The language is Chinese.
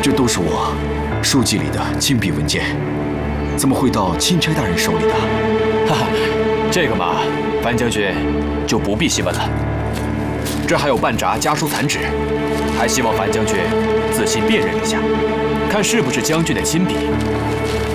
这都是我书记里的金笔文件，怎么会到钦差大人手里的？ 哈哈，这个嘛，樊将军就不必细问了。这还有半札家书残纸，还希望樊将军仔细辨认一下，看是不是将军的亲笔。